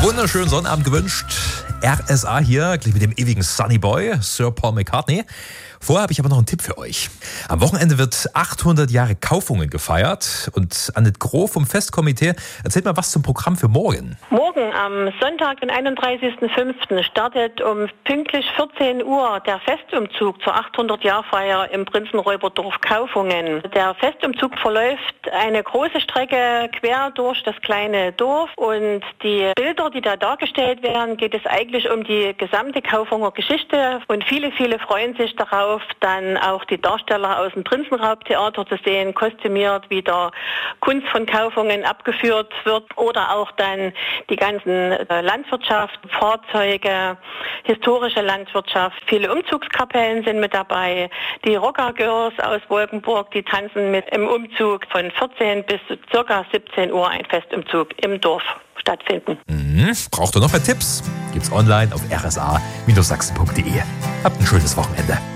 Wunderschönen Sonnabend gewünscht. RSA hier, gleich mit dem ewigen Sunny Boy, Sir Paul McCartney. Vorher habe ich aber noch einen Tipp für euch. Am Wochenende wird 800 Jahre Kaufungen gefeiert und Annette Groh vom Festkomitee erzählt mal was zum Programm für morgen. Morgen am Sonntag, den 31.05. startet um pünktlich 14 Uhr der Festumzug zur 800-Jahr-Feier im Prinzenräuberdorf Kaufungen. Der Festumzug verläuft eine große Strecke quer durch das kleine Dorf und die Bilder, die da dargestellt werden, geht es eigentlich um die gesamte Kaufunger Geschichte und viele freuen sich darauf, dann auch die Darsteller aus dem Prinzenraubtheater zu sehen, kostümiert, wie der Kunst von Kaufungen abgeführt wird oder auch dann die ganzen Landwirtschaft, Fahrzeuge, historische Landwirtschaft. Viele Umzugskapellen sind mit dabei. Die Rocker Girls aus Wolkenburg, die tanzen mit im Umzug von 14 bis ca. 17 Uhr ein Festumzug im Dorf stattfinden. Braucht ihr noch mehr Tipps? Gibt's online auf rsa-sachsen.de. Habt ein schönes Wochenende.